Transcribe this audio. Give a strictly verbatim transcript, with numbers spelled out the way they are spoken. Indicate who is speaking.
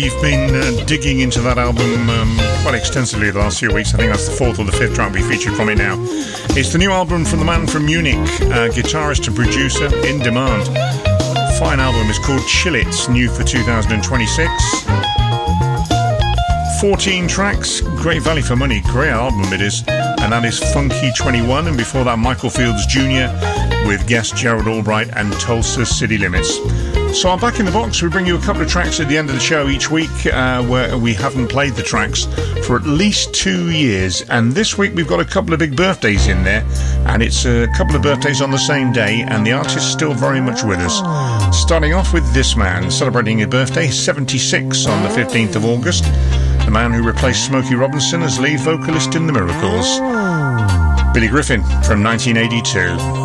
Speaker 1: we've been uh, digging into that album um, quite extensively the last few weeks. I think that's the fourth or the fifth track we featured from it now. It's the new album from the man from Munich, uh, guitarist and producer In Demand. Fine album. It's called Chill It, new for two thousand twenty-six. fourteen tracks, great value for money, great album it is. And that is Funky twenty-one, and before that Michael Fields Junior with guest Gerald Albright and Tulsa City Limits. So I'm back in the box. We bring you a couple of tracks at the end of the show each week uh, where we haven't played the tracks for at least two years. And this week we've got a couple of big birthdays in there, and it's a couple of birthdays on the same day, and the artist's still very much with us. Starting off with this man, celebrating his birthday, seventy-six on the fifteenth of August. The man who replaced Smokey Robinson as lead vocalist in The Miracles. Billy Griffin from nineteen eighty-two.